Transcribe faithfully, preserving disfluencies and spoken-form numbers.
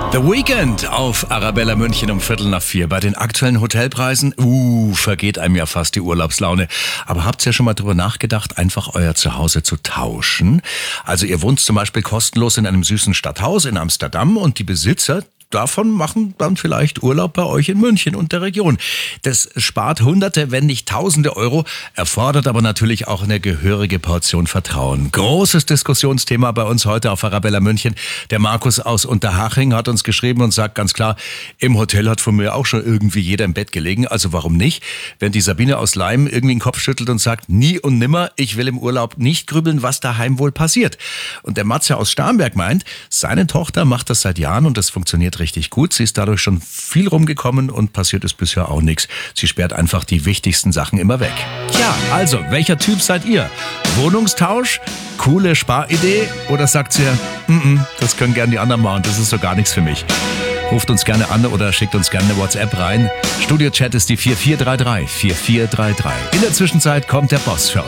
The Weekend auf Arabella München um Viertel nach vier. Bei den aktuellen Hotelpreisen, uh, vergeht einem ja fast die Urlaubslaune. Aber habt ihr ja schon mal drüber nachgedacht, einfach euer Zuhause zu tauschen? Also ihr wohnt zum Beispiel kostenlos in einem süßen Stadthaus in Amsterdam und die Besitzer davon machen dann vielleicht Urlaub bei euch in München und der Region. Das spart Hunderte, wenn nicht Tausende Euro, erfordert aber natürlich auch eine gehörige Portion Vertrauen. Großes Diskussionsthema bei uns heute auf Arabella München. Der Markus aus Unterhaching hat uns geschrieben und sagt ganz klar, im Hotel hat von mir auch schon irgendwie jeder im Bett gelegen, also warum nicht? Wenn die Sabine aus Leim irgendwie den Kopf schüttelt und sagt, nie und nimmer, ich will im Urlaub nicht grübeln, was daheim wohl passiert. Und der Matze aus Starnberg meint, seine Tochter macht das seit Jahren und das funktioniert richtig gut. Sie ist dadurch schon viel rumgekommen und passiert ist bisher auch nichts. Sie sperrt einfach die wichtigsten Sachen immer weg. Tja, also, welcher Typ seid ihr? Wohnungstausch? Coole Sparidee? Oder sagt ihr, mm-mm, das können gerne die anderen machen, das ist so gar nichts für mich? Ruft uns gerne an oder schickt uns gerne eine WhatsApp rein. Studio-Chat ist die vier vier drei drei vier vier drei drei. In der Zwischenzeit kommt der Boss für euch.